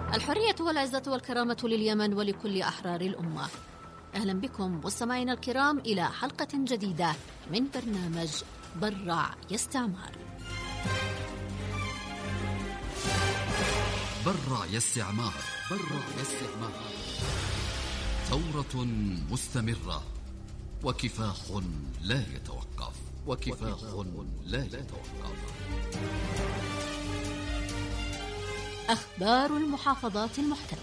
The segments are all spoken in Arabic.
الحرية والعزة والكرامة لليمن ولكل أحرار الأمة. أهلا بكم مستمعينا الكرام إلى حلقة جديدة من برنامج برع يستعمار. برع يستعمار، برع يستعمار، ثورة مستمرة وكفاح لا يتوقف، وكفاح لا يتوقف. أخبار المحافظات المحتلة.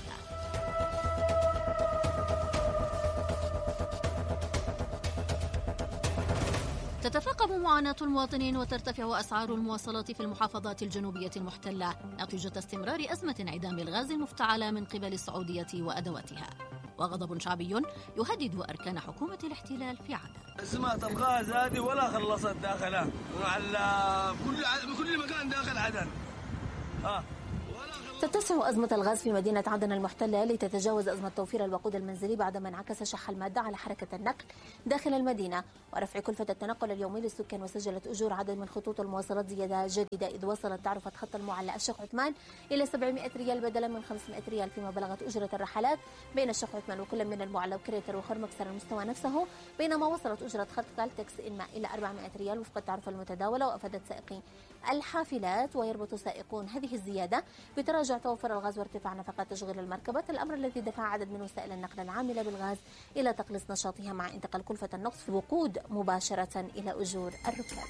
تتفاقم معاناة المواطنين وترتفع أسعار المواصلات في المحافظات الجنوبية المحتلة نتيجة استمرار أزمة انعدام الغاز المفتعلة من قبل السعودية وأدواتها، وغضب شعبي يهدد أركان حكومة الاحتلال في عدن. أزمات الغاز هذه ولا خلصت داخلها وعلى كل مكان داخل عدن. تتسع أزمة الغاز في مدينة عدن المحتلة لتتجاوز أزمة توفير الوقود المنزلي بعدما انعكس شح المادة على حركة النقل داخل المدينة ورفع كلفة التنقل اليومي للسكان. وسجلت أجور عدد من خطوط المواصلات زيادة جديدة، إذ وصلت تعرفة خط المعلى الشيخ عثمان إلى 700 ريال بدلا من 500 ريال، فيما بلغت أجرة الرحلات بين الشيخ عثمان وكل من المعلى وكريتر وخرمكسر المستوى نفسه، بينما وصلت أجرة خط كالتكس إنما إلى 400 ريال وفق التعرفة المتداولة. وأفادت سائقين الحافلات ويربط سائقون هذه الزيادة بتراجع توفر الغاز وارتفاع نفقات تشغيل المركبات، الأمر الذي دفع عدد من وسائل النقل العاملة بالغاز إلى تقليص نشاطها مع انتقال كلفة النقص في الوقود مباشرة إلى أجور الركاب.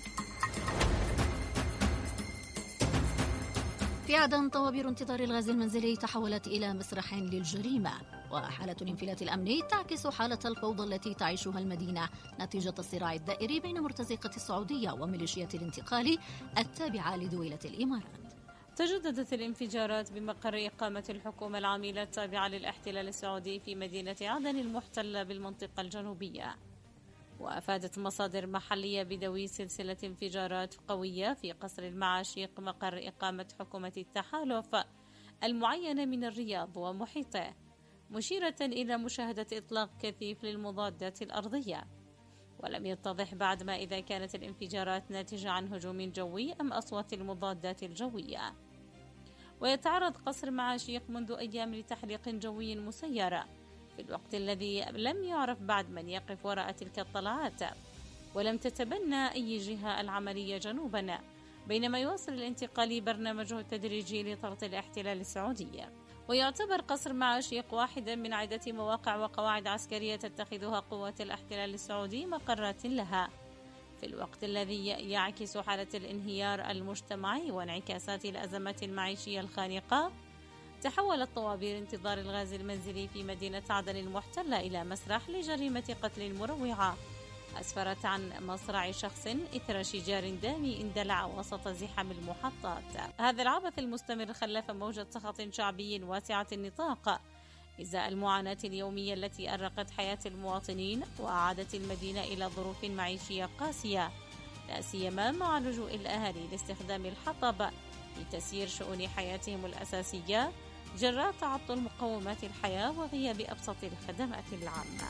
في عدن طوابير انتظار الغاز المنزلي تحولت إلى مسرح للجريمة، وحالة الانفلات الأمني تعكس حالة الفوضى التي تعيشها المدينة نتيجة الصراع الدائري بين مرتزقة السعودية وميليشيات الانتقال التابعة لدولة الإمارات. تجددت الانفجارات بمقر إقامة الحكومة العاملة التابعة للاحتلال السعودي في مدينة عدن المحتلة بالمنطقة الجنوبية، وأفادت مصادر محلية بدوي سلسلة انفجارات قوية في قصر المعاشيق مقر إقامة حكومة التحالف المعينة من الرياض ومحيطه، مشيرة إلى مشاهدة إطلاق كثيف للمضادات الأرضية. ولم يتضح بعد ما إذا كانت الانفجارات ناتجة عن هجوم جوي أم أصوات المضادات الجوية. ويتعرض قصر معاشيق منذ أيام لتحريق جوي مسير في الوقت الذي لم يعرف بعد من يقف وراء تلك الطلعات، ولم تتبنى أي جهة العملية جنوبا، بينما يواصل الانتقالي برنامجه التدريجي لطرد الاحتلال السعودي. ويعتبر قصر معاشيق واحدا من عدة مواقع وقواعد عسكرية تتخذها قوات الاحتلال السعودي مقرات لها، في الوقت الذي يعكس حالة الانهيار المجتمعي وانعكاسات الأزمات المعيشية الخانقة. تحولت طوابير انتظار الغاز المنزلي في مدينة عدن المحتلة إلى مسرح لجريمة قتل مروعة أسفرت عن مصرع شخص إثر شجار دامي اندلع وسط زحام المحطات. هذا العبث المستمر خلف موجة سخط شعبي واسعة النطاق إزاء المعاناة اليومية التي أرقت حياة المواطنين وأعادت المدينة إلى ظروف معيشية قاسية، لا سيما مع لجوء الأهالي لاستخدام الحطب لتسيير شؤون حياتهم الأساسية جراء تعطل مقومات الحياة وغياب أبسط الخدمات العامة.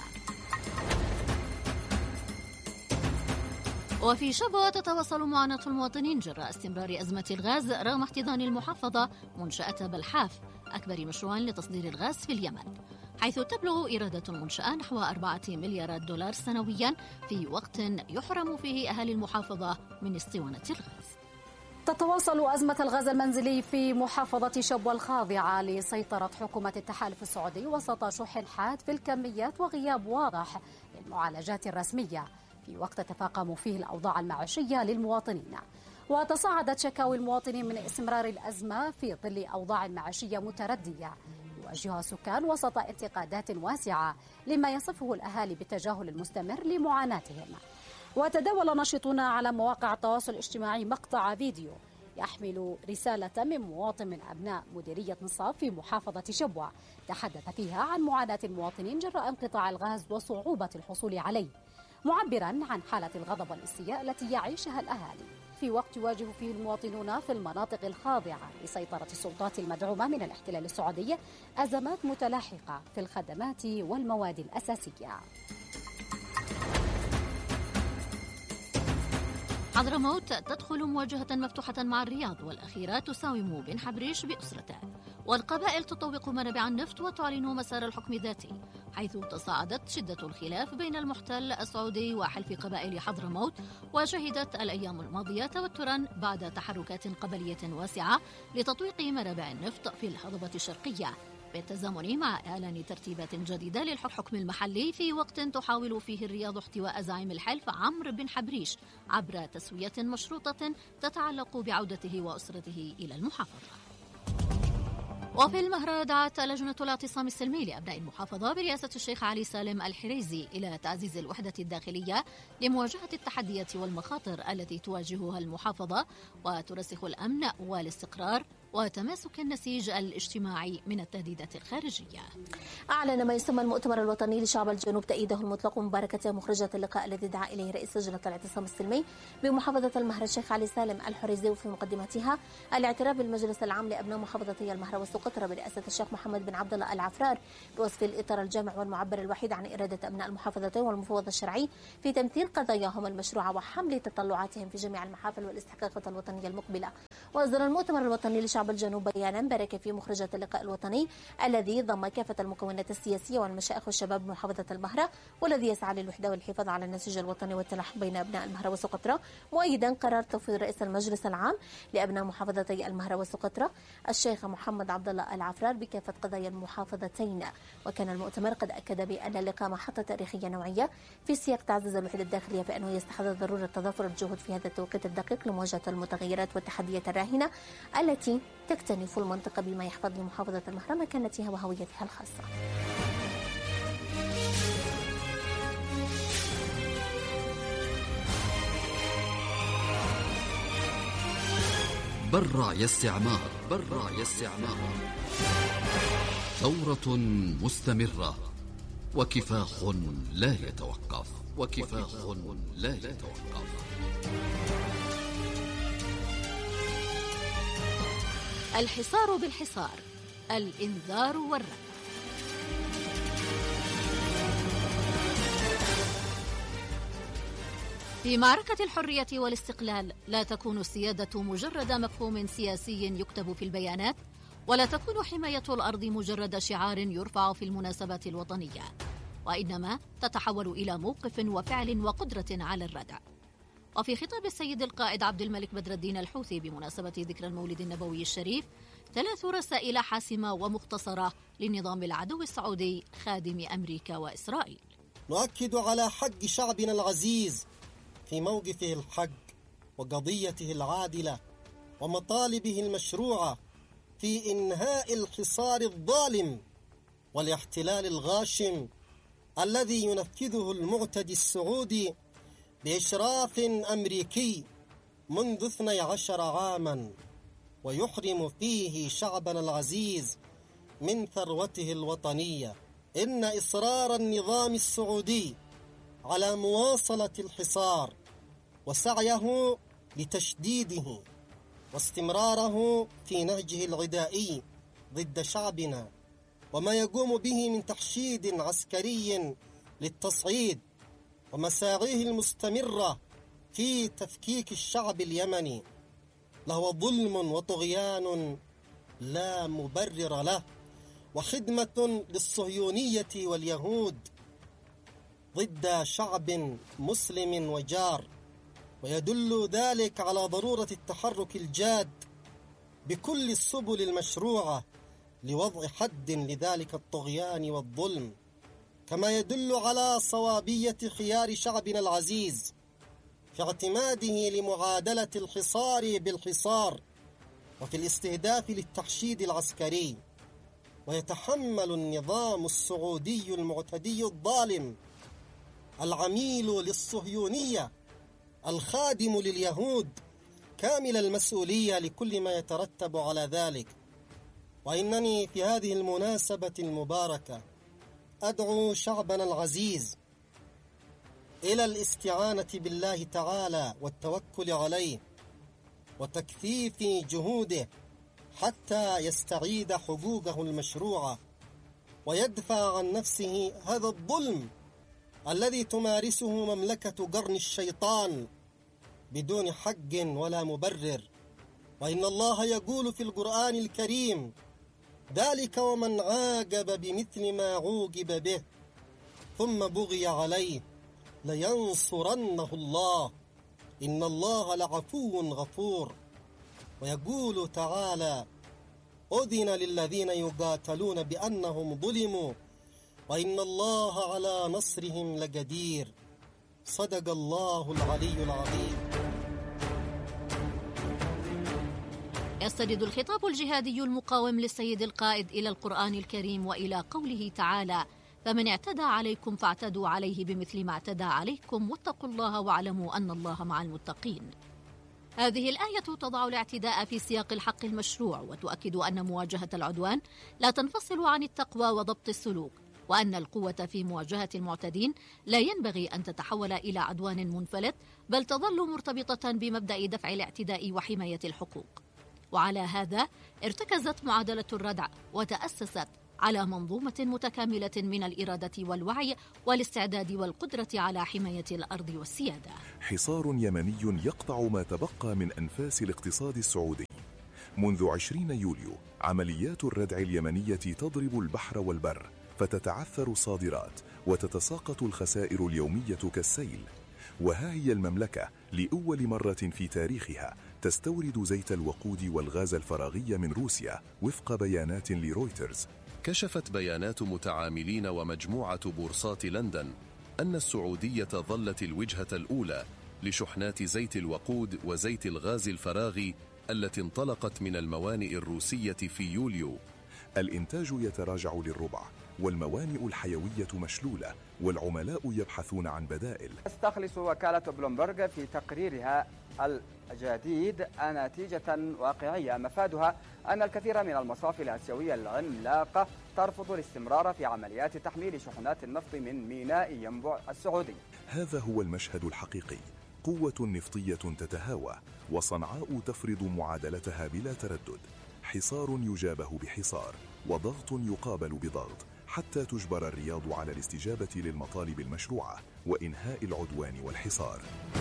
وفي شبوة تتواصل معاناة المواطنين جراء استمرار أزمة الغاز رغم احتضان المحافظة منشأة بلحاف أكبر مشروع لتصدير الغاز في اليمن، حيث تبلغ إيرادات المنشأة نحو 4 مليارات دولار سنويا في وقت يحرم فيه أهالي المحافظة من اسطوانة الغاز. تتواصل أزمة الغاز المنزلي في محافظة شبوة الخاضعة لسيطرة حكومة التحالف السعودي وسط شح حاد في الكميات وغياب واضح للمعالجات الرسمية، في وقت تفاقم فيه الأوضاع المعيشية للمواطنين. وتصاعدت شكاوي المواطنين من استمرار الأزمة في ظل أوضاع معيشية متردية يواجهها السكان وسط انتقادات واسعة لما يصفه الأهالي بالتجاهل المستمر لمعاناتهم. وتداول ناشطون على مواقع التواصل الاجتماعي مقطع فيديو يحمل رسالة من مواطن من أبناء مديرية نصاف في محافظة شبوة تحدث فيها عن معاناة المواطنين جراء انقطاع الغاز وصعوبة الحصول عليه، معبرا عن حالة الغضب والاستياء التي يعيشها الأهالي في وقت يواجه فيه المواطنون في المناطق الخاضعة لسيطرة السلطات المدعومة من الاحتلال السعودي أزمات متلاحقة في الخدمات والمواد الأساسية. حضرموت تدخل مواجهة مفتوحة مع الرياض، والأخيرة تساوم بن حبريش بأسرته. والقبائل تطوق منابع النفط وتعلن مسار الحكم الذاتي، حيث تصاعدت شدة الخلاف بين المحتل السعودي وحلف قبائل حضرموت، وشهدت الأيام الماضية توترا بعد تحركات قبلية واسعة لتطويق منابع النفط في الهضبة الشرقية، بالتزامن مع إعلان ترتيبات جديدة للحكم المحلي في وقت تحاول فيه الرياض احتواء زعيم الحلف عمرو بن حبريش عبر تسوية مشروطة تتعلق بعودته وأسرته إلى المحافظة. وفي المهرة دعت لجنة الاعتصام السلمي لأبناء المحافظة برئاسة الشيخ علي سالم الحريزي إلى تعزيز الوحدة الداخلية لمواجهة التحديات والمخاطر التي تواجهها المحافظة وترسخ الأمن والاستقرار وتماسك النسيج الاجتماعي من التهديدات الخارجية. أعلن ما يسمى المؤتمر الوطني لشعب الجنوب تأييده المطلق ومباركته مخرجة اللقاء الذي دعا إليه رئيس لجنة الاعتصام السلمي بمحافظة المهرة الشيخ علي سالم الحريزي، وفي مقدمتها الاعتراف بالمجلس العام لأبناء محافظتي المهرة وسقطرى برئاسة الشيخ محمد بن عبد الله العفرار بوصف الإطار الجامع والمعبر الوحيد عن إرادة أبناء المحافظتين والمفوض الشرعي في تمثيل قضاياهم المشروعة وحمل تطلعاتهم في جميع المحافل والاستحقاقات الوطنية المقبلة. وأصدر المؤتمر الوطني لشعب الجنوب بيانا بارك فيه مخرجة اللقاء الوطني الذي ضم كافة المكونات السياسية والمشايخ والشباب بمحافظة المهرة، والذي يسعى للوحدة والحفاظ على النسيج الوطني والتلاحم بين أبناء المهرة وسقطرى، مؤيدا قرار تفويض رئيس المجلس العام لأبناء محافظتي المهرة وسقطرى الشيخ محمد عبد الله العفرار بكافة قضايا المحافظتين. وكان المؤتمر قد أكد بأن اللقاء محطة تاريخية نوعية في سياق تعزيز الوحدة الداخلية، فإنه يستحضر ضرورة تضافر الجهود في هذا التوقيت الدقيق لمواجهة المتغيرات والتحديات الراهنة التي تكتنف المنطقة بما يحفظ لمحافظة المهرة مكانتها وهويتها الخاصة. برع يا استعمار، برع يا استعمار. ثورة مستمرة وكفاح لا يتوقف، وكفاح لا يتوقف. الحصار بالحصار، الإنذار والردع. في معركة الحرية والاستقلال لا تكون السيادة مجرد مفهوم سياسي يكتب في البيانات، ولا تكون حماية الأرض مجرد شعار يرفع في المناسبات الوطنية، وإنما تتحول إلى موقف وفعل وقدرة على الردع. وفي خطاب السيد القائد عبد الملك بدر الدين الحوثي بمناسبة ذكرى المولد النبوي الشريف 3 رسائل حاسمة ومختصرة للنظام العدو السعودي خادم أمريكا وإسرائيل. نؤكد على حق شعبنا العزيز في موقفه الحق وقضيته العادلة ومطالبه المشروعة في إنهاء الحصار الظالم والاحتلال الغاشم الذي ينفذه المعتدي السعودي بإشراف أمريكي منذ 12 عاما، ويحرم فيه شعبنا العزيز من ثروته الوطنية. إن إصرار النظام السعودي على مواصلة الحصار وسعيه لتشديده واستمراره في نهجه العدائي ضد شعبنا وما يقوم به من تحشيد عسكري للتصعيد ومساعيه المستمرة في تفكيك الشعب اليمني لهو ظلم وطغيان لا مبرر له، وخدمة للصهيونية واليهود ضد شعب مسلم وجار. ويدل ذلك على ضرورة التحرك الجاد بكل السبل المشروعة لوضع حد لذلك الطغيان والظلم، كما يدل على صوابية خيار شعبنا العزيز في اعتماده لمعادلة الحصار بالحصار وفي الاستهداف للتحشيد العسكري. ويتحمل النظام السعودي المعتدي الظالم العميل للصهيونية الخادم لليهود كامل المسؤولية لكل ما يترتب على ذلك. وإنني في هذه المناسبة المباركة أدعو شعبنا العزيز إلى الاستعانة بالله تعالى والتوكل عليه وتكثيف جهوده حتى يستعيد حقوقه المشروعة ويدفع عن نفسه هذا الظلم الذي تمارسه مملكة قرن الشيطان بدون حق ولا مبرر. وإن الله يقول في القرآن الكريم: ذلك ومن عاقب بمثل ما عوقب به ثم بغي عليه لينصرنه الله إن الله لعفو غفور. ويقول تعالى: أذن للذين يقاتلون بأنهم ظلموا وإن الله على نصرهم لقدير. صدق الله العلي العظيم. يستند الخطاب الجهادي المقاوم للسيد القائد إلى القرآن الكريم وإلى قوله تعالى: فمن اعتدى عليكم فاعتدوا عليه بمثل ما اعتدى عليكم واتقوا الله واعلموا أن الله مع المتقين. هذه الآية تضع الاعتداء في سياق الحق المشروع، وتؤكد أن مواجهة العدوان لا تنفصل عن التقوى وضبط السلوك، وأن القوة في مواجهة المعتدين لا ينبغي أن تتحول إلى عدوان منفلت، بل تظل مرتبطة بمبدأ دفع الاعتداء وحماية الحقوق. وعلى هذا ارتكزت معادلة الردع، وتأسست على منظومة متكاملة من الإرادة والوعي والاستعداد والقدرة على حماية الأرض والسيادة. حصار يمني يقطع ما تبقى من أنفاس الاقتصاد السعودي. منذ 20 يوليو عمليات الردع اليمنية تضرب البحر والبر، فتتعثر الصادرات وتتساقط الخسائر اليومية كالسيل. وها هي المملكة لأول مرة في تاريخها تستورد زيت الوقود والغاز الفراغي من روسيا وفق بيانات لرويترز. كشفت بيانات متعاملين ومجموعة بورصات لندن أن السعودية ظلت الوجهة الأولى لشحنات زيت الوقود وزيت الغاز الفراغي التي انطلقت من الموانئ الروسية في يوليو. الإنتاج يتراجع للربع، والموانئ الحيوية مشلولة، والعملاء يبحثون عن بدائل. تستخلص وكالة بلومبرغ في تقريرها الجديد نتيجة واقعية مفادها أن الكثير من المصافي الآسيوية العملاقة ترفض الاستمرار في عمليات تحميل شحنات النفط من ميناء ينبع السعودي. هذا هو المشهد الحقيقي: قوة نفطية تتهاوى، وصنعاء تفرض معادلتها بلا تردد. حصار يجابه بحصار، وضغط يقابل بضغط، حتى تجبر الرياض على الاستجابة للمطالب المشروعة وإنهاء العدوان والحصار.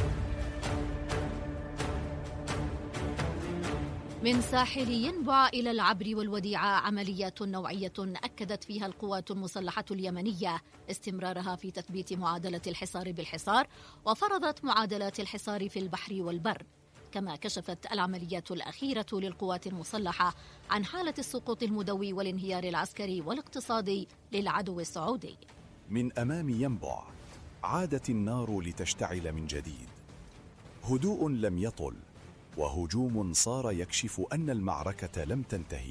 من ساحل ينبع إلى العبر والوديعة عمليات نوعية أكدت فيها القوات المسلحة اليمنية استمرارها في تثبيت معادلة الحصار بالحصار، وفرضت معادلات الحصار في البحر والبر. كما كشفت العمليات الأخيرة للقوات المسلحة عن حالة السقوط المدوي والانهيار العسكري والاقتصادي للعدو السعودي. من أمام ينبع عادت النار لتشتعل من جديد. هدوء لم يطل، وهجوم صار يكشف أن المعركة لم تنتهي.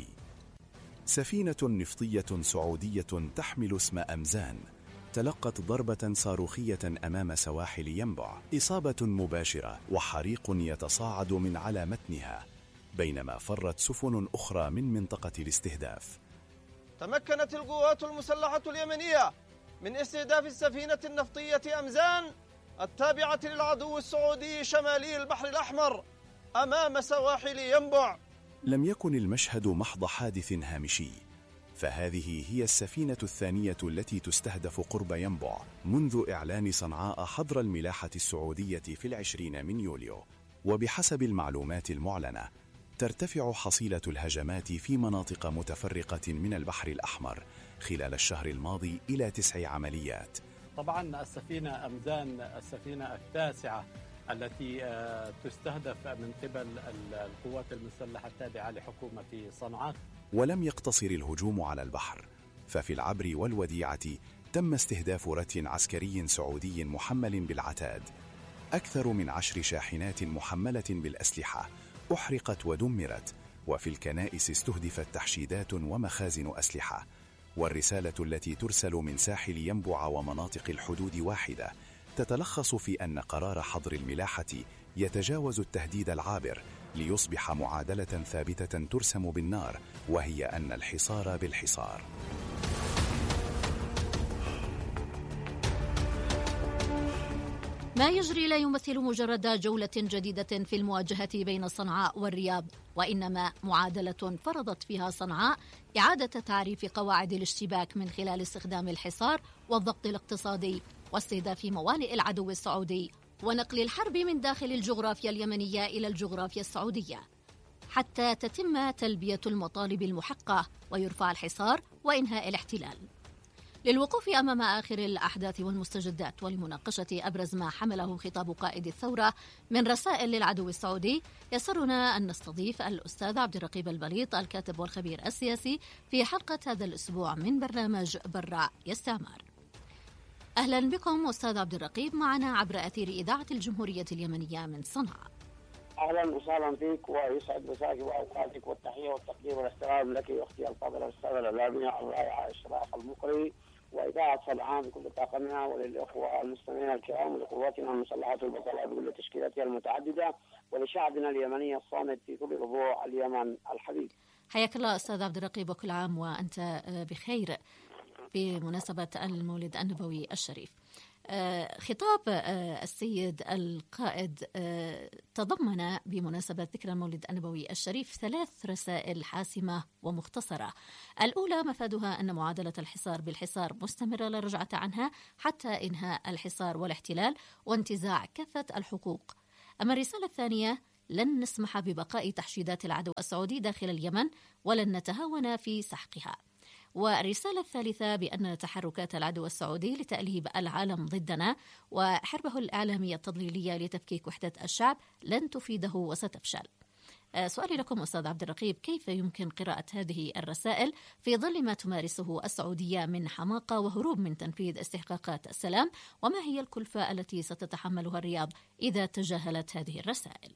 سفينة نفطية سعودية تحمل اسم أمزان تلقت ضربة صاروخية أمام سواحل ينبع، إصابة مباشرة وحريق يتصاعد من على متنها، بينما فرت سفن أخرى من منطقة الاستهداف. تمكنت القوات المسلحة اليمنية من استهداف السفينة النفطية أمزان التابعة للعدو السعودي شمالي البحر الأحمر أمام سواحل ينبع. لم يكن المشهد محض حادث هامشي، فهذه هي السفينة الثانية التي تستهدف قرب ينبع منذ إعلان صنعاء حظر الملاحة السعودية في 20 من يوليو. وبحسب المعلومات المعلنة ترتفع حصيلة الهجمات في مناطق متفرقة من البحر الأحمر خلال الشهر الماضي إلى 9 عمليات. طبعا السفينة أمزان السفينة التاسعة التي تستهدف من قبل القوات المسلحة التابعة لحكومة صنعاء. ولم يقتصر الهجوم على البحر، ففي العبر والوديعة تم استهداف رتي عسكري سعودي محمل بالعتاد. أكثر من 10 شاحنات محملة بالأسلحة أحرقت ودمرت، وفي الكنائس استهدفت تحشيدات ومخازن أسلحة. والرسالة التي ترسل من ساحل ينبع ومناطق الحدود واحدة، تتلخص في أن قرار حظر الملاحة يتجاوز التهديد العابر ليصبح معادلة ثابتة ترسم بالنار، وهي أن الحصار بالحصار. ما يجري لا يمثل مجرد جولة جديدة في المواجهة بين صنعاء والرياض، وإنما معادلة فرضت فيها صنعاء إعادة تعريف قواعد الاشتباك من خلال استخدام الحصار والضغط الاقتصادي واستهداف موانئ العدو السعودي ونقل الحرب من داخل الجغرافيا اليمنية إلى الجغرافيا السعودية. حتى تتم تلبية المطالب المحقة ويرفع الحصار وإنهاء الاحتلال. للوقوف أمام آخر الأحداث والمستجدات ولمناقشة أبرز ما حمله خطاب قائد الثورة من رسائل للعدو السعودي، يسرنا أن نستضيف الأستاذ عبد الرقيب البليط الكاتب والخبير السياسي في حلقة هذا الأسبوع من برنامج برا يا استعمار. أهلا بكم أستاذ عبد الرقيب معنا عبر أثير إذاعة الجمهورية اليمنية من صنعاء. اهلا وسهلا فيك ويسعد مساك واوقاتك، والتحيه والتقدير والاحترام لك واختي الفاضله الاستاذه الاعلاميه الرائعه اشراف المقري واذاعه صنعاء بكل طاقمها، وللاخوه المستمعين الكرام ولقواتنا المسلحه البطله بكل تشكيلاتها المتعدده، ولشعبنا اليمني الصامد في كل ربوع اليمن الحبيب. حياك الله أستاذ عبد الرقيب، وكل عام وأنت بخير بمناسبة المولد النبوي الشريف. خطاب السيد القائد تضمن بمناسبة ذكرى المولد النبوي الشريف 3 رسائل حاسمة ومختصرة. الأولى مفادها أن معادلة الحصار بالحصار مستمرة لا رجعة عنها حتى إنهاء الحصار والاحتلال وانتزاع كافة الحقوق. أما الرسالة الثانية لن نسمح ببقاء تحشيدات العدو السعودي داخل اليمن ولن نتهاون في سحقها. والرسالة الثالثة بأن تحركات العدو السعودي لتأليب العالم ضدنا وحربه الإعلامية التضليلية لتفكيك وحدة الشعب لن تفيده وستفشل. سؤالي لكم أستاذ عبد الرقيب، كيف يمكن قراءة هذه الرسائل في ظل ما تمارسه السعودية من حماقة وهروب من تنفيذ استحقاقات السلام؟ وما هي الكلفة التي ستتحملها الرياض إذا تجاهلت هذه الرسائل؟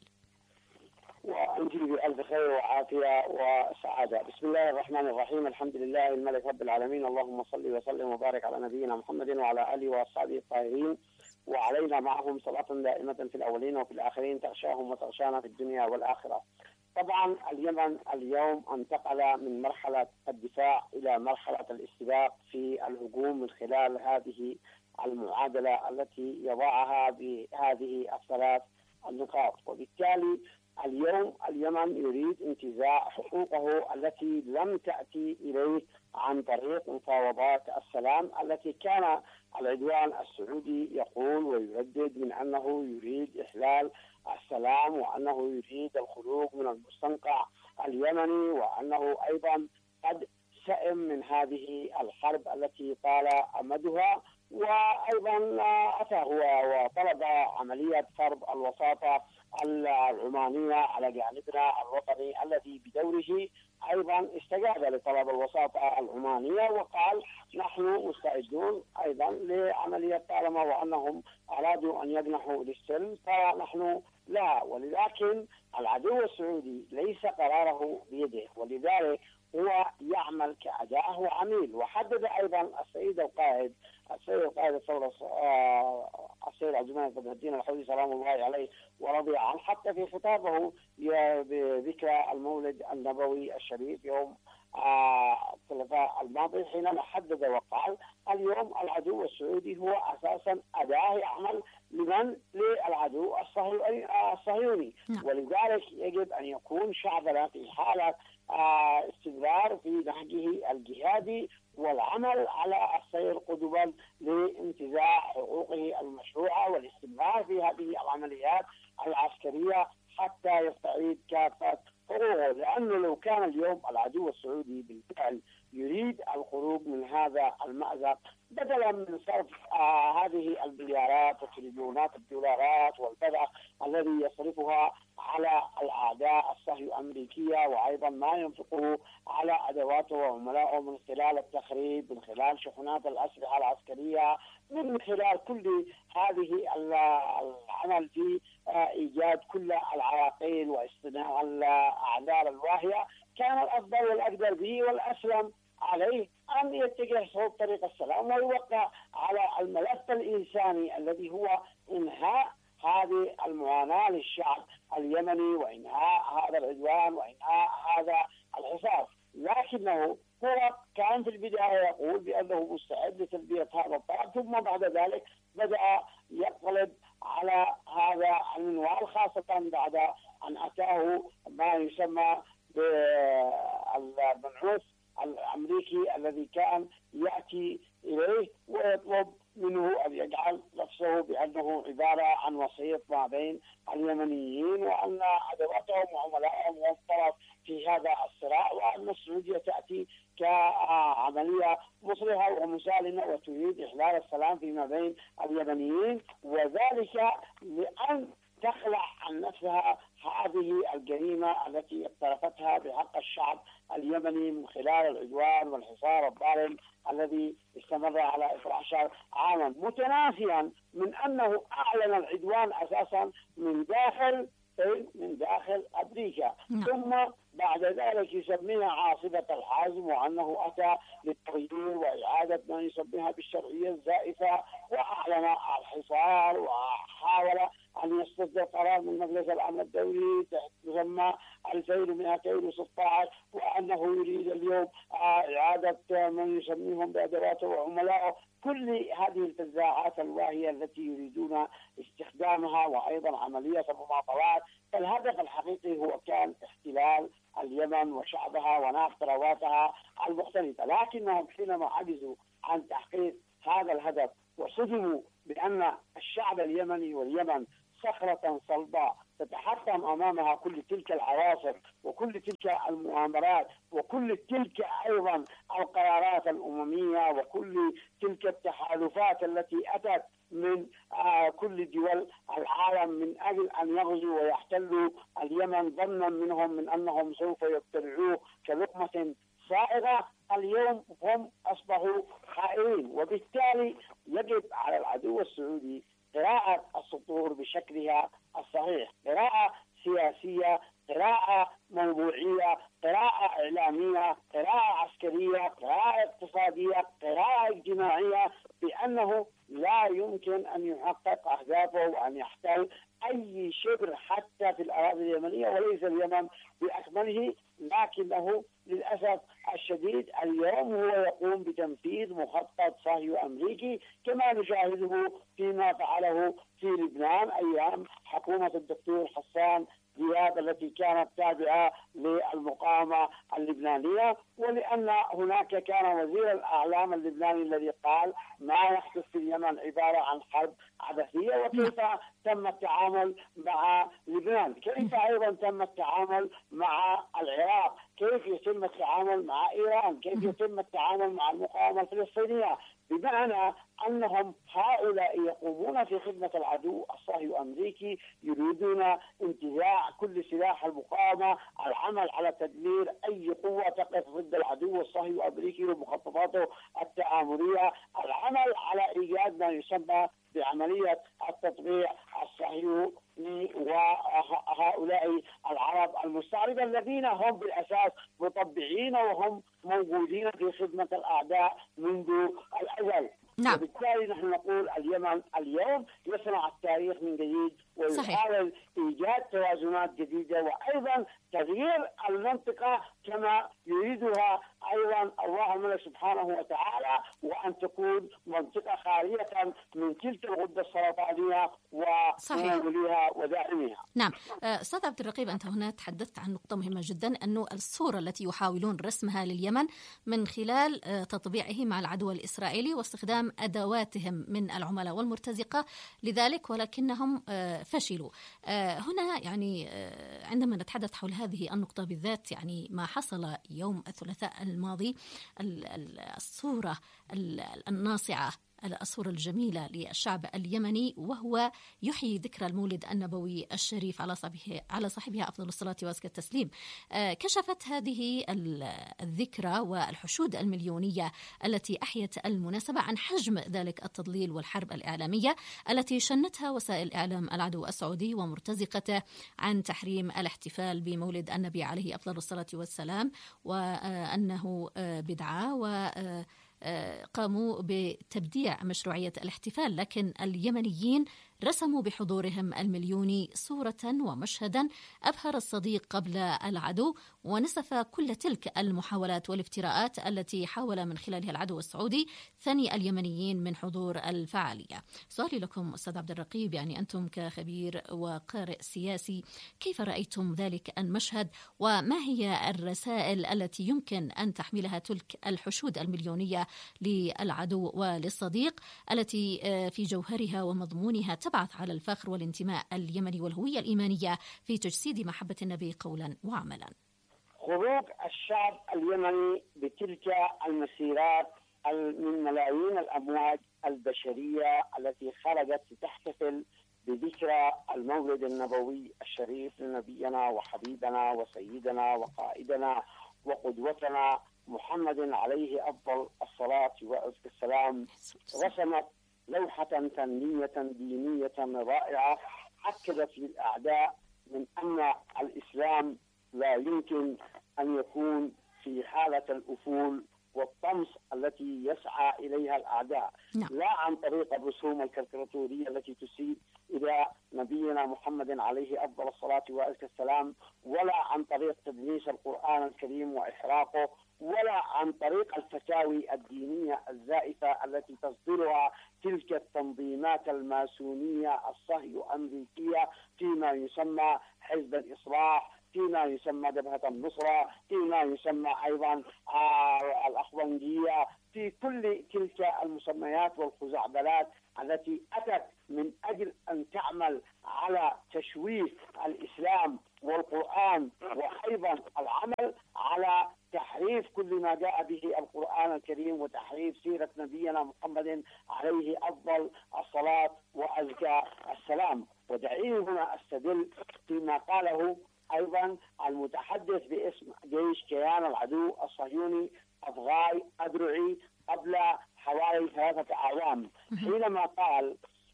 وأنت بألف خير وعافية وسعادة. بسم الله الرحمن الرحيم، الحمد لله الملك رب العالمين، اللهم صل وسلم وبارك على نبينا محمد وعلى آله وأصحابه الطاهرين، وعلينا معهم صلاة دائمة في الأولين وفي الآخرين تغشاهم وتغشانا في الدنيا والآخرة. طبعا اليمن اليوم انتقل من مرحلة الدفاع إلى مرحلة الاستباق في الهجوم من خلال هذه المعادلة التي يضعها بهذه ال3 النقاط، وبالتالي اليوم اليمن يريد انتزاع حقوقه التي لم تأتي إليه عن طريق مفاوضات السلام التي كان العدوان السعودي يقول ويردد من أنه يريد إحلال السلام وأنه يريد الخروج من المستنقع اليمني، وأنه أيضا قد سئم من هذه الحرب التي طال أمدها، وأيضا أتى هو وطلب عملية فرض الوساطة العمانية على جانبنا الوطني الذي بدوره أيضا استجاب لطلب الوساطة العمانية وقال نحن مستعدون أيضا لعملية طالما وأنهم أرادوا أن يجنحوا للسلم فنحن لا. ولكن العدو السعودي ليس قراره بيده، ولذلك هو يعمل كأداة وعميل. وحدد أيضا السيد القائد الثورة السيد عبد الملك بن الدين الحوثي سلام الله عليه ورضي عنه حتى في خطابه بذكرى المولد النبوي الشريف يوم الثلاثاء الماضي، حينما حدد وقال اليوم العدو السعودي هو أساسا أداة يعمل للعدو الصهيوني، ولذلك يجب أن يكون شعبنا في حالة استمرار في نهجه الجهادي والعمل على السير قدما لانتزاع حقوقه المشروعة والاستمرار في هذه العمليات العسكرية حتى يستعيد كافة حقوقه. لأنه لو كان اليوم العدو السعودي بالفعل يريد الخروج من هذا المأزق بدلا من صرف هذه المليارات وتريليونات الدولارات والبذخ الذي يصرفها على الأعداء الصهيو-أمريكية، وأيضا ما ينفقه على أدواته وعملائه من خلال التخريب، من خلال شحنات الأسلحة العسكرية، من خلال كل هذه العمل في إيجاد كل العراقيل واصطناع الأعذار الواهية، كان الأفضل والأقدر به والأسلم عليه أن يتجه صوب طريق السلام ويوقع على الملف الإنساني الذي هو إنهاء هذه المعاناة للشعب اليمني وإنهاء هذا العدوان وإنهاء هذا الحصار. لكنه هو كان في البداية يقول بأنه مستعد لتلبية هذا الطلب، ثم بعد ذلك بدأ يقلب على هذا المنوال، خاصة بعد أن أتاه ما يسمى بالمنعوث الأمريكي الذي كان يأتي إليه ويطلب منه أن يجعل نفسه بأنه عبارة عن وسيط ما بين اليمنيين، وأن أدواتهم وعملائهم هم طرف في هذا الصراع، وأن السعودية تأتي كعملية مصلحة ومسالمة وتريد إحلال السلام فيما بين اليمنيين، وذلك لأن تخلع عن نفسها هذه الجريمة التي اقترفتها بحق الشعب اليمني من خلال العدوان والحصار الظالم الذي استمر على 12 عاما، متناسيا من أنه أعلن العدوان أساسا من داخل أمريكا، ثم بعد ذلك يسميها عاصفة الحازم، وأنه أتى للتغيير وإعادة ما يسميها بالشرعية الزائفة، وأعلن الحصار وحاول أن يصدر قرار من مجلس الأمن الدولي تسمى 2216، وأنه يريد اليوم إعادة من يسميهم بأدواته وعملائه. كل هذه الفزاعات الواهية التي يريدون استخدامها، وأيضا عملية المماطلات، فالهدف الحقيقي هو كان احتلال اليمن وشعبها ونقض ثرواتها المختلفة، لكنهم حينما عجزوا عن تحقيق هذا الهدف وصدموا بأن الشعب اليمني واليمن صخرة صلبة تتحطم أمامها كل تلك العواصف وكل تلك المؤامرات وكل تلك أيضا القرارات الأممية وكل تلك التحالفات التي أتت من كل دول العالم من أجل أن يغزوا ويحتلوا اليمن ظنا منهم من أنهم سوف يبتلعوه كلقمة صائغة. اليوم هم أصبحوا خائرين، وبالتالي يجب على العدو السعودي قراءة السطور بشكلها الصحيح، قراءة سياسية، قراءة موضوعية، قراءة إعلامية، قراءة عسكرية، قراءة اقتصادية، قراءة اجتماعية، بأنه لا يمكن أن يحقق أهدافه وأن يحتل أي شبر حتى في الأراضي اليمنية وليس اليمن بأكمله، لكنه للأسف الشديد اليوم هو يقوم بتنفيذ مخطط صهيوني أمريكي كما نشاهده فيما فعله في لبنان أيام حكومة الدكتور حسان دياب التي كانت تابعة للمقاومة اللبنانية، ولأن هناك كان وزير الأعلام اللبناني الذي قال ما يحدث في اليمن عبارة عن حرب عبثية، وكيف تم التعامل مع لبنان، كيف أيضا تم التعامل مع العراق، كيف يتم التعامل مع إيران، كيف يتم التعامل مع المقاومة الفلسطينية، بمعنى أنهم هؤلاء يقومون في خدمة العدو الصهيوني الأمريكي، يريدون انتزاع كل سلاح المقاومة، العمل على تدمير أي قوة تقف ضد العدو الصهيوني الأمريكي ومخططاته التآمرية، العمل على إيجاد ما يسمى بعملية التطبيع الصهيوني، وهؤلاء العرب المستعربة الذين هم بالأساس مطبعين وهم موجودين في خدمة الأعداء منذ الأزل. نعم. وبالتالي نحن نقول اليمن اليوم يصنع التاريخ من جديد ويحاول إيجاد توازنات جديدة وأيضا تغيير المنطقة كما يريدها أيضا الله الملك سبحانه وتعالى، وأن تكون منطقة خالية من تلك الغدة السرطانية ومناوليها وداعمها. نعم. أستاذ عبد الرقيب، أنت هنا تحدثت عن نقطة مهمة جدا، أنه الصورة التي يحاولون رسمها لليمن من خلال تطبيعه مع العدو الإسرائيلي واستخدام أدواتهم من العملاء والمرتزقة لذلك، ولكنهم فشلوا. هنا يعني عندما نتحدث حول هذه النقطة بالذات، يعني ما حصل يوم الثلاثاء الماضي، الصورة الناصعة، الصورة الجميلة للشعب اليمني، وهو يحيي ذكرى المولد النبوي الشريف على صاحبها أفضل الصلاة وأزكى التسليم. كشفت هذه الذكرى والحشود المليونية التي أحيت المناسبة عن حجم ذلك التضليل والحرب الإعلامية التي شنتها وسائل إعلام العدو السعودي ومرتزقته عن تحريم الاحتفال بمولد النبي عليه أفضل الصلاة والسلام، وأنه بدعة، قاموا بتبديع مشروعية الاحتفال، لكن اليمنيين رسموا بحضورهم المليوني صورة ومشهدا أبهر الصديق قبل العدو، ونسف كل تلك المحاولات والافتراءات التي حاول من خلالها العدو السعودي ثني اليمنيين من حضور الفعالية. سؤالي لكم أستاذ عبد الرقيب، يعني أنتم كخبير وقارئ سياسي، كيف رأيتم ذلك المشهد، وما هي الرسائل التي يمكن أن تحملها تلك الحشود المليونية للعدو وللصديق التي في جوهرها ومضمونها تبعث على الفخر والانتماء اليمني والهوية الإيمانية في تجسيد محبة النبي قولا وعملا؟ خروج الشعب اليمني بتلك المسيرات من ملايين الأمواج البشرية التي خرجت لتحتفل بذكرى المولد النبوي الشريف لنبينا وحبيبنا وسيدنا وقائدنا وقدوتنا محمد عليه أفضل الصلاة والسلام، رسمت لوحة فنية دينية رائعة أكدت للأعداء من أن الإسلام لا يمكن أن يكون في حالة الأفول والطمس التي يسعى إليها الأعداء، لا عن طريق الرسوم الكاريكاتورية التي تسيء إلى نبينا محمد عليه أفضل الصلاة والسلام، ولا عن طريق تدريس القرآن الكريم وإحراقه، ولا عن طريق الفتاوي الدينية الزائفة التي تصدرها تلك التنظيمات الماسونية الصهيو أمريكية فيما يسمى حزب الإصلاح، فيما يسمى جبهة النصرة، فيما يسمى أيضا الأخوانجية، في كل تلك المسميات والخزعبلات التي أتت من أجل أن تعمل على تشويه الإسلام والقرآن، وأيضا العمل على تحريف كل ما جاء به القرآن الكريم وتحريف سيرة نبينا محمد عليه أفضل الصلاة وأزكى السلام. ودعيني هنا أستدل فيما قاله أيضا المتحدث باسم جيش كيان العدو الصهيوني أفغاي أدرعي قبل حوالي 3 أعوام، حينما قال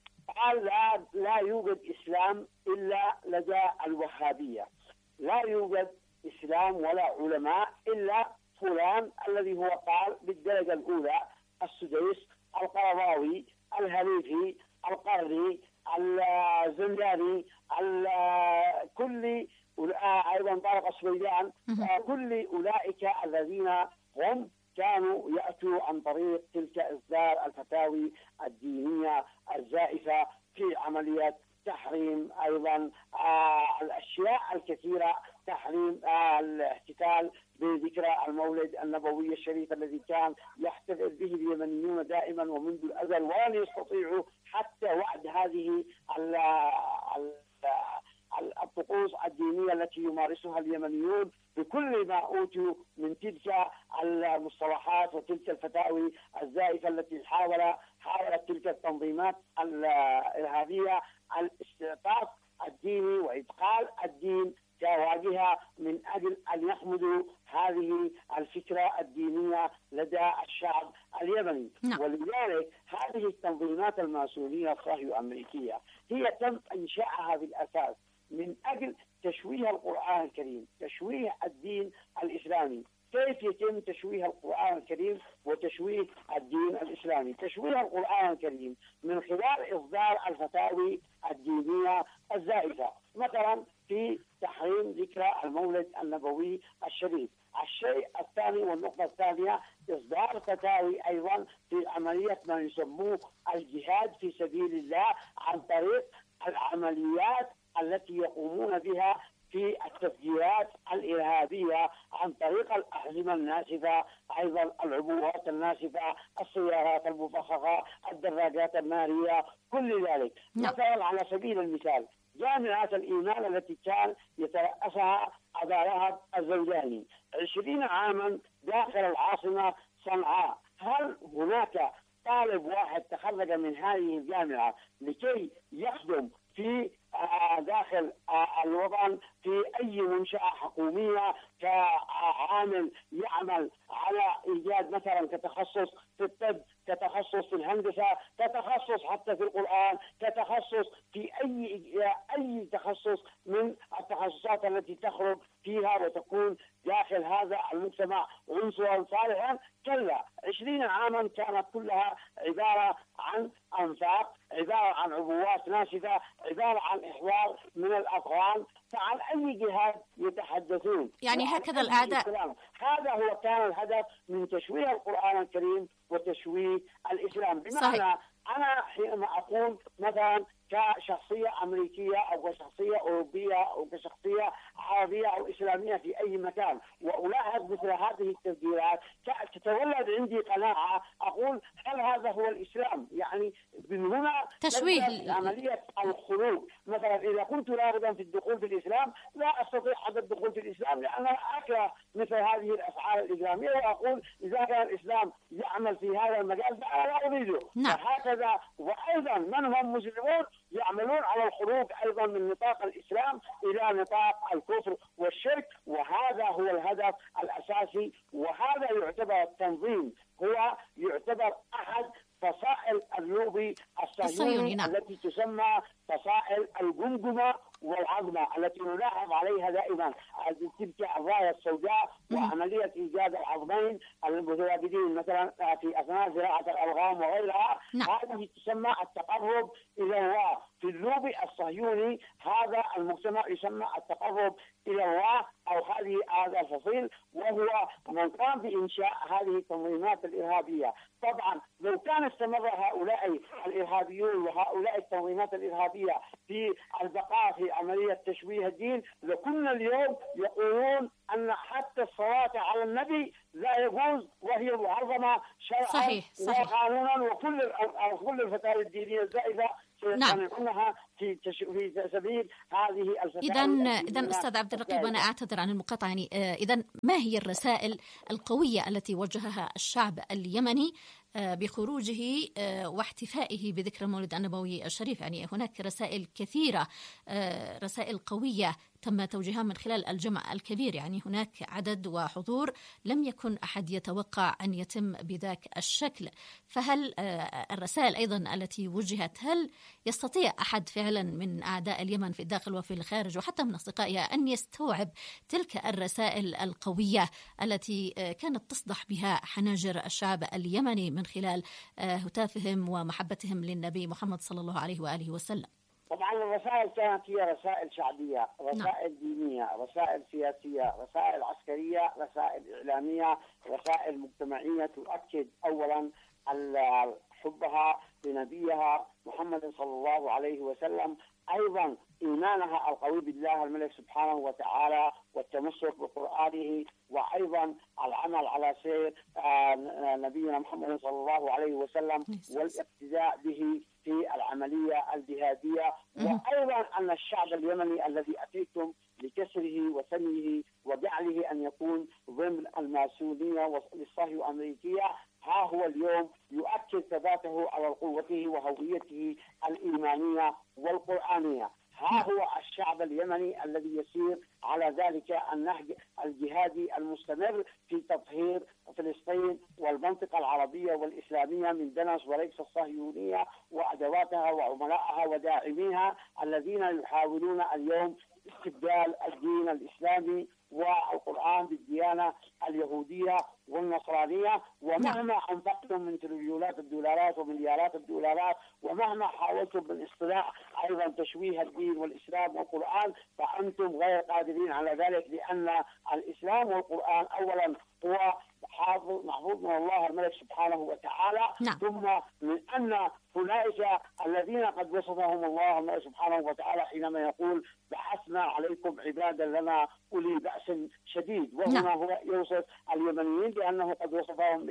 لا يوجد إسلام إلا لدى الوهابية، لا يوجد إسلام ولا علماء إلا فلان الذي هو قال بالدرجة الأولى السديس، القرضاوي، الهريفي، القرني، الزنداني، كل أيضا طارق السويدان، كل أولئك الذين هم كانوا يأتوا عن طريق تلك إصدار الفتاوي الدينية الزائفة في عملية تحريم أيضا الأشياء الكثيرة، تحريم الاحتفال بذكرى المولد النبوي الشريف الذي كان يحتفل به اليمنيون دائما ومنذ الأزل، ولن يستطيعوا حتى وعد هذه الطقوس الدينية التي يمارسها اليمنيون بكل ما أوتوا من تلك المصطلحات وتلك الفتاوي الزائفة التي حاولت تلك التنظيمات الإرهابية الاستعطاف الديني وإدخال الدين كواجهة من أجل أن يحمدوا هذه الفكرة الدينية لدى الشعب اليمني. ولذلك هذه التنظيمات الماسونية الصهيو أمريكية هي تم إنشاءها بالأساس من أجل تشويه القرآن الكريم، تشويه الدين الإسلامي. كيف يتم تشويه القرآن الكريم وتشويه الدين الإسلامي؟ تشويه القرآن الكريم من خلال إصدار الفتاوي الدينية الزائفة، مثلا في تحريم ذكرى المولد النبوي الشريف. الشيء الثاني والنقطة الثانية إصدار فتاوي أيضا في عملية ما يسموه الجهاد في سبيل الله عن طريق العمليات التي يقومون بها في التفجيرات الإرهابية عن طريق الأحزمة الناسفة، أيضا العبوات الناسفة، السيارات المفخخة، الدراجات النارية، كل ذلك. مثلا على سبيل المثال جامعة الإيمان التي كان يترأسها أبا لهب الزوجاني 20 عاما داخل العاصمة صنعاء، هل هناك طالب واحد تخرج من هذه الجامعة لكي يخدم في داخل الوطن في أي منشأة حكومية كعامل يعمل على إيجاد مثلا كتخصص في الطب، كتخصص في الهندسة، كتخصص حتى في القرآن، كتخصص في أي تخصص من التخصصات التي تخرج فيها وتكون داخل هذا المجتمع عنصرا صالحا. كلا، 20 عاما كانت كلها عبارة عن أنفاق، عبارة عن عبوات ناشفة، عبارة عن إحوال من الأفغان. فعن أي جهاد يتحدثون؟ يعني هكذا الأعداء. هذا هو كان الهدف من تشويه القرآن الكريم وتشويه الإسلام. بمعنى أنا حينما أقول مثلا كشخصية أمريكية أو كشخصية أوروبية أو كشخصية عربية أو إسلامية في أي مكان وألاحظ مثل هذه التفجيرات، تتولد عندي قناعة أقول هل هذا هو الإسلام؟ يعني من هنا تشويه عملية الخروج. مثلا إذا كنت راغبا في الدخول في الإسلام لا أستطيع حتى الدخول في الإسلام لأن أكره مثل هذه الأفعال الإجرامية، وأقول إذا كان الإسلام يعمل في هذا المجال فأنا لا أريده. وهكذا. وأيضا من هم مسلمون يعملون على الخروج أيضا من نطاق الإسلام إلى نطاق الكفر والشرك، وهذا هو الهدف الأساسي. وهذا يعتبر التنظيم هو يعتبر أحد فصائل اللوبي الصهيوني التي تسمى فصائل الجمجمة والعظمة التي نلاحظ عليها دائما تلك الراية السوداء وعملية إيجاد العظمين المتواجدين مثلا في أثناء زراعة الألغام وغيرها. هذه تسمى التقرب إلى الله. في اللوبي الصهيوني هذا المجتمع يسمى التقرب إلى الله أو هذا الفصيل، وهو من قام بإنشاء هذه التنظيمات الإرهابية. طبعا لو كان استمر هؤلاء الإرهابيون وهؤلاء التنظيمات الإرهابية في البقاء في عملية تشويه الدين لكنا اليوم يقولون أن حتى الصلاة على النبي لا يجوز وهي محرمة شرعا وقانونا، وكل الفتاوى الدينية الزائفة سيقتنعونها في سبيل هذه الفتاوى. إذا أستاذ عبد الرقيب، وأنا أعتذر عن المقاطعة، يعني إذا ما هي الرسائل القوية التي وجهها الشعب اليمني بخروجه واحتفائه بذكرى مولد النبوي الشريف؟ يعني هناك رسائل كثيرة، رسائل قوية تم توجيهها من خلال الجمع الكبير، يعني هناك عدد وحضور لم يكن أحد يتوقع أن يتم بذاك الشكل. فهل الرسائل أيضا التي وجهت، هل يستطيع أحد فعلا من أعداء اليمن في الداخل وفي الخارج وحتى من أصدقائها أن يستوعب تلك الرسائل القوية التي كانت تصدح بها حناجر الشعب اليمني من خلال هتافهم ومحبتهم للنبي محمد صلى الله عليه وآله وسلم؟ طبعا الرسائل كانت هي رسائل شعبييه، رسائل دينيه، رسائل سياسيه، رسائل عسكريه، رسائل اعلاميه، رسائل مجتمعيه تؤكد اولا حبها لنبيها محمد صلى الله عليه وسلم، ايضا ايمانها القوي بالله الملك سبحانه وتعالى والتمسك بقرآنه، وايضا العمل على سير نبينا محمد صلى الله عليه وسلم والاقتداء به في العملية الجهادية، وأيضا أن الشعب اليمني الذي أتيتم لكسره وثنيه وجعله أن يكون ضمن الماسونية والصهيونية الأمريكية ها هو اليوم يؤكد ثباته على قوته وهويته الإيمانية والقرآنية. ها هو الشعب اليمني الذي يسير على ذلك النهج الجهادي المستمر في تطهير فلسطين والمنطقة العربية والإسلامية من دنس وريكس الصهيونية وأدواتها وعملائها وداعميها الذين يحاولون اليوم استبدال الدين الإسلامي والقرآن بالديانة اليهودية والنصرانية. ومهما أنفقتم من تريليونات الدولارات ومليارات الدولارات، ومهما حاولتم من اصطلاح أيضا تشويه الدين والإسلام والقرآن، فأنتم غير قادرين على ذلك، لأن الإسلام والقرآن أولا هو محفوظ من الله الملك سبحانه وتعالى، ثم من أن أولئك الذين قد وصفهم الله الملك سبحانه وتعالى حينما يقول بعثنا عليكم عبادا لنا أولي بأس شديد، وهنا هو يوصف اليمنيين بأنه قد وصفهم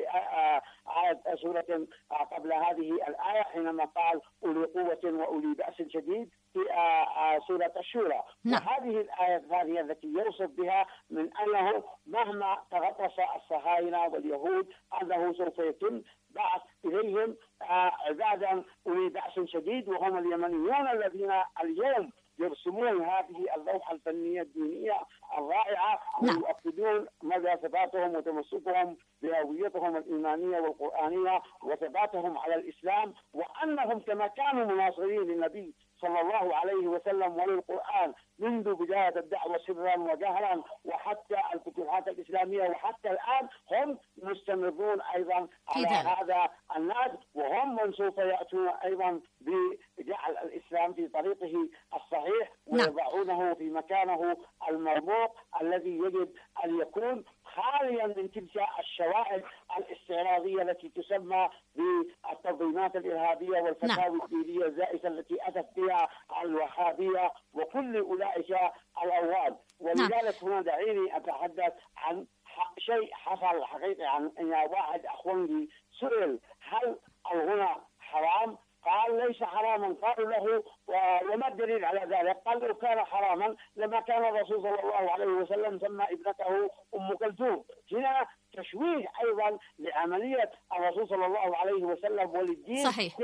بآية سورة قبل هذه الآية حينما قال أولي قوة وأولي بأس شديد في سورة الشورى. وهذه الآية الثانية التي يوصف بها من أنه مهما تغطرس الصهاينة واليهود أنه سوف يتم بعث إليهم عبادا أولي بأس شديد، وهم اليمنيون الذين اليوم يرسمون هذه اللوحة الفنية الدينية الرائعة ويؤكدون مدى ثباتهم وتمسكهم بهويتهم الإيمانية والقرآنية وثباتهم على الإسلام، وأنهم كما كانوا مناصرين للنبي صلى الله عليه وسلم وللقرآن منذ بداية الدعوة سرا وجهرا وحتى الفتوحات الإسلامية وحتى الآن هم مستمرون أيضا على هذا النهج، وهم من سوف يأتون أيضا بجعل الإسلام في طريقه الصحيح ويضعونه في مكانه المرموق الذي يجب أن يكون خاليا من تلك الشوائب الاستعراضية التي تسمى بالتنظيمات الإرهابية والفتاوى الدينية الزائفة التي أتت بها الوهابية وكل أولئك الأوغاد. ولذلك هنا دعيني أتحدث عن شيء حصل حقيقة، عن أن واحد أخواني سئل هل الغنى حرام؟ قال ليس حراما. قالوا له وما الدليل على ذلك؟ قال لو كان حراما لما كان الرسول صلى الله عليه وسلم سمى ابنته أم كلثوم. هنا تشويه أيضا لعملية الرسول صلى الله عليه وسلم وللدين. صحيح.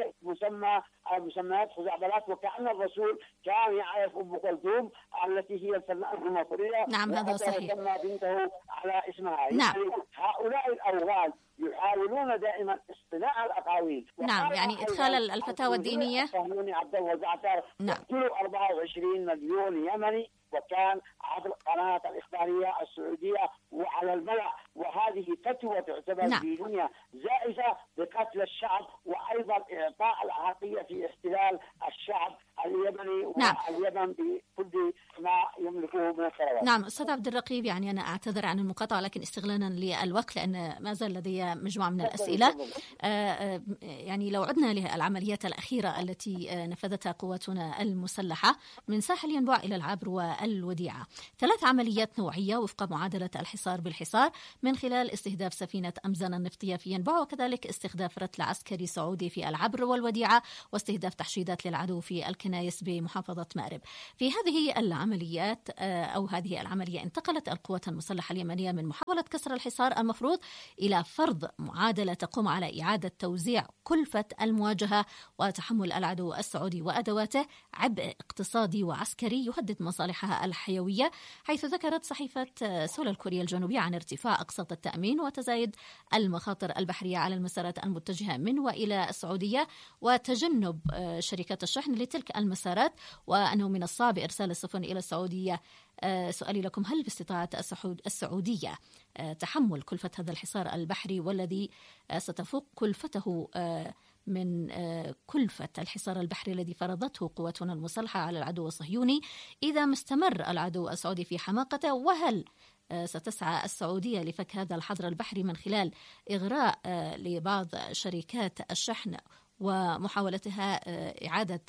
مسميات خزعبلات، وكأن الرسول كان يعرف أم كلثوم التي هي الفنانة المصرية. نعم هذا صحيح. سمى بنته على اسمها. نعم. يعني هؤلاء الأوغاد يحاولون دائما اصطناع الأقاويل. نعم، يعني إدخال الفتاوى الدينية. عبد الله الزعتر قتلوا 24 مليون يمني، وكان عبر قناة الإخبارية السعودية وعلى الملأ، وهذه فتوى تعتبر دينية زائفة بقتل الشعب وأيضا إعطاء الأحقية في احتلال الشعب اليمني واليمن بكل ما يملكه من الثروات. نعم أستاذ عبد الرقيب، يعني أنا أعتذر عن المقاطعة لكن استغلالا للوقت لأن ما زال لدي مجموعة من الأسئلة. يعني لو عدنا للعمليات الأخيرة التي نفذتها قواتنا المسلحة من ساحل ينبع إلى العبر والوديعة، 3 عمليات نوعية وفق معادلة الحصار بالحصار من خلال استهداف سفينة أمزان النفطية في ينبع، وكذلك استهداف رتل عسكري سعودي في العبر والوديعة، واستهداف تحشيدات للعدو في الكنايس بمحافظة مأرب. في هذه العمليات أو هذه العملية انتقلت القوات المسلحة اليمنية من محاولة كسر الحصار المفروض إلى فرض معادلة تقوم على إعادة توزيع كلفة المواجهة وتحمل العدو السعودي وأدواته عبء اقتصادي وعسكري يهدد مصالحها الحيوية، حيث ذكرت صحيفة سول الكورية الجنوبية عن ارتفاع أقساط التأمين وتزايد المخاطر البحرية على المسارات المتجهة من وإلى السعودية وتجنب شركات الشحن لتلك المسارات، وأنه من الصعب إرسال السفن إلى السعودية. سؤالي لكم، هل باستطاعة السعودية تحمل كلفة هذا الحصار البحري والذي ستفوق كلفته من كلفة الحصار البحري الذي فرضته قواتنا المسلحة على العدو الصهيوني إذا ما استمر العدو السعودي في حماقته؟ وهل ستسعى السعودية لفك هذا الحظر البحري من خلال إغراء لبعض شركات الشحن ومحاولتها إعادة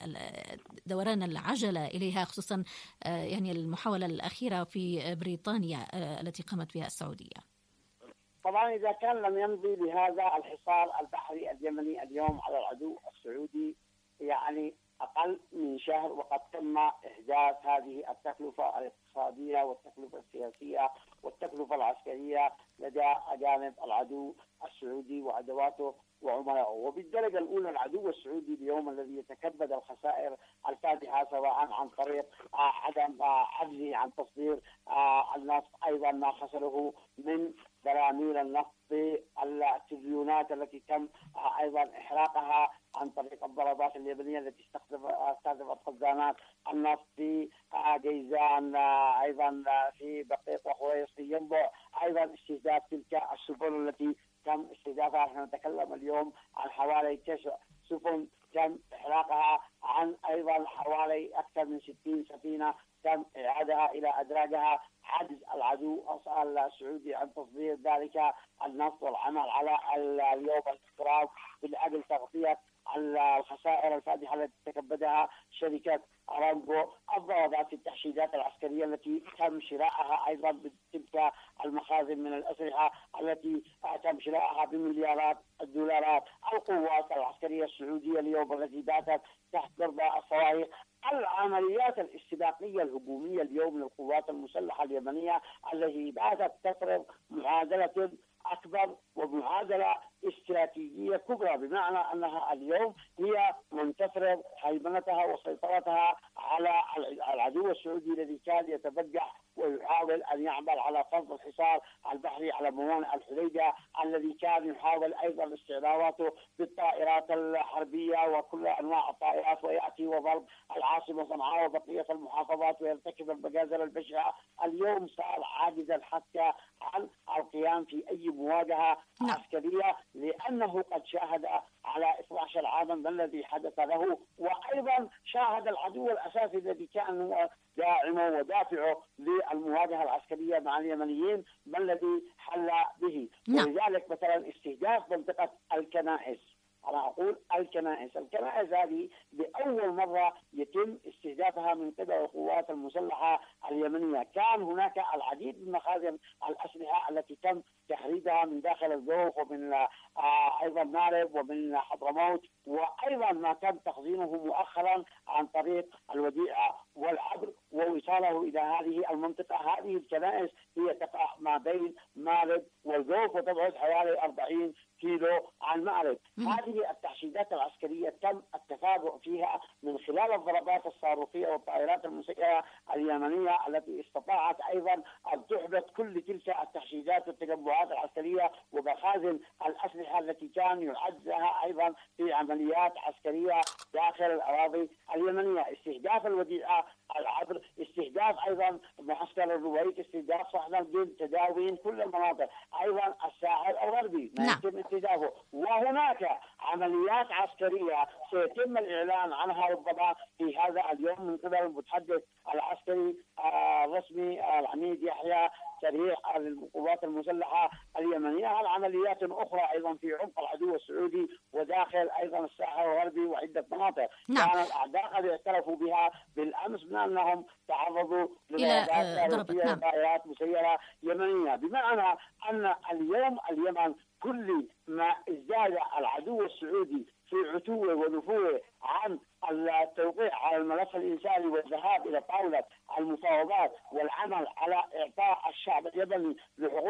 دوران العجلة إليها، خصوصا يعني المحاولة الأخيرة في بريطانيا التي قامت بها السعودية؟ طبعا إذا كان لم يمضي بهذا الحصار البحري اليمني اليوم على العدو السعودي يعني أقل من شهر، وقد تم إحداث هذه التكلفة الاقتصادية والتكلفة السياسية والتكلفة العسكرية لدى أجانب العدو السعودي وأدواته وعملائه. وبالدرجة الأولى العدو السعودي اليوم الذي يتكبد الخسائر الفادحة سواء عن طريق عدم عجزه عن تصدير النفط، أيضا ما خسره من براميل النفط بالتريليونات التي تم أيضا إحراقها عن طريق الضربات اليابانية التي استهدفت خزانات النفط في جيزان، أيضا في بقيق وخويص في ينبع، أيضا استهداف تلك السفن التي تم استهدافها. نحن نتكلم اليوم عن حوالي 9 سفن تم إحراقها، عن أيضا حوالي أكثر من 60 سفينة تم إعادها إلى أدراجها. عجز العدو السعودي عن تصدير ذلك النفط والعمل على اليوم الاستقرار من أجل تغطية الخسائر الفادحة التي تكبدها شركة أرامكو. الضربات في التحشيدات العسكرية التي تم شراءها أيضا بتلك المخازن من الأسلحة التي تم شراءها بمليارات الدولارات. القوات العسكرية السعودية اليوم التي باتت تحت ضرب الصواريخ. العمليات الاستباقية الهجومية اليوم للقوات المسلحة اليمنية التي باتت تفرض معادلة أكبر ومعادلة استراتيجية كبرى، بمعنى أنها اليوم هي من تفرض هيمنتها وسيطرتها على العدو السعودي الذي كان يتبجح ويحاول أن يعمل على فرض الحصار البحري على موانئ الحديدة الذي كان كان يحاول أيضا استعراضاته بالطائرات الحربية وكل أنواع الطائرات، ويأتي وضرب العاصمة صنعاء وبقية المحافظات ويرتكب المجازر البشعة. اليوم صار عاجزا حتى عن القيام في أي مواجهة عسكرية، لأنه قد شاهد على 12 عاما ما الذي حدث له، وأيضا شاهد العدو الأساسي الذي كان هو داعمه ودافعه للمواجهة العسكرية مع اليمنيين ما الذي حل به. ولذلك مثلا استهداف منطقة الكنائس، أنا أقول الكنائس هذه لأول مرة يتم استهدافها من قبل القوات المسلحة اليمنية. كان هناك العديد من مخازن الأسلحة التي تم تحريدها من داخل الجوف ومن أيضا مارب ومن حضرموت، وأيضا ما تم تخزينه مؤخرا عن طريق الوديعة والعبر ووصاله إلى هذه المنطقة. هذه الكنائس هي تقع ما بين مارب والجوف وتبعد حوالي 40 كيلو عن مارب. هذه التحشيدات العسكرية تم التفاجؤ فيها من خلال الضربات الصاروخية والطائرات المسيرة اليمنية التي استطاعت أيضا أن تحبط كل تلك التحشيدات والتجمعات العسكرية ومخازن الأسلحة التي كان يعزها أيضا في عمليات عسكرية داخل الأراضي اليمنية. استهداف الوديعة، العبر، استهداف أيضا معسكر الرويت، استهداف صحن الجن، تداوين، كل المناطق، أيضا الساحل الغربي ما يتم استهدافه. وهناك عمليات عسكرية سيتم الإعلان عنها ربما في هذا اليوم من قبل المتحدث العسكري الرسمي العميد يحيى سريع للقوات المسلحة اليمنية عن عمليات أخرى أيضا في عمق العدو السعودي وداخل أيضا الساحل الغربي وعدة مناطق. كان الأعداء قد اعترفوا بها بالأمس من أنهم تعرضوا لضربات مسيرة يمنية، بمعنى أن اليوم اليمن كل ما ازداد العدو السعودي في عتوه ونفوذه عن التوقيع على الملف الإنساني والذهاب إلى طاولة المفاوضات والعمل على إعطاء الشعب اليمني لحقوق